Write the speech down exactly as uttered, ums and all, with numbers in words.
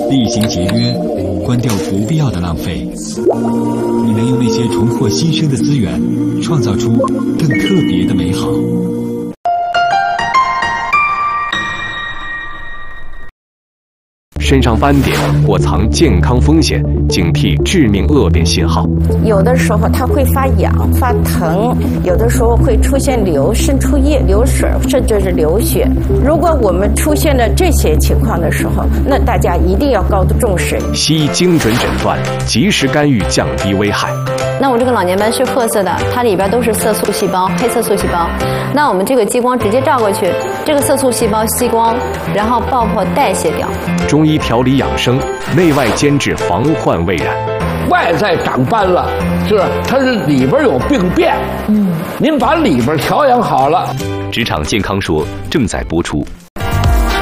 厉行节约，关掉不必要的浪费。你能用那些重获新生的资源，创造出更特别的美好。 身上斑点或藏健康风险，警惕致命恶变信号。 有的时候它会发痒、发疼，有的时候会出现流渗出液、流水，甚至是流血。如果我们出现了这些情况的时候，那大家一定要高度重视。 西医精准诊断，及时干预，降低危害。 那我这个老年斑是褐色的，它里边都是色素细胞，黑色素细胞。那我们这个激光直接照过去，这个色素细胞吸光，然后爆破代谢掉。 中医调理养生，内外兼治，防患未然。 外在长斑了，是吧？它是里边有病变。嗯，您把里边调养好了。 职场健康说正在播出。